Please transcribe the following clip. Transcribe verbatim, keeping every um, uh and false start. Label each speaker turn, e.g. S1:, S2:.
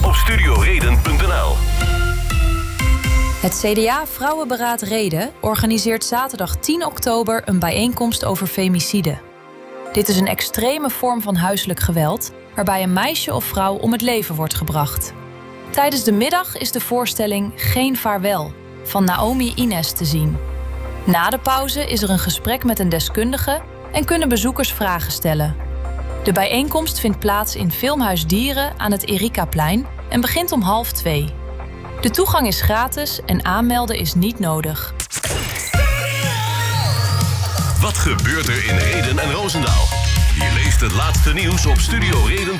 S1: op studioreden punt n l.
S2: Het C D A Vrouwenberaad Reden organiseert zaterdag tien oktober een bijeenkomst over femicide. Dit is een extreme vorm van huiselijk geweld waarbij een meisje of vrouw om het leven wordt gebracht. Tijdens de middag is de voorstelling Geen Vaarwel van Naomi Ines te zien. Na de pauze is er een gesprek met een deskundige en kunnen bezoekers vragen stellen. De bijeenkomst vindt plaats in Filmhuis Dieren aan het Erikaplein en begint om half twee. De toegang is gratis en aanmelden is niet nodig.
S1: Wat gebeurt er in Rheden en Roosendaal? Je leest het laatste nieuws op studio reden.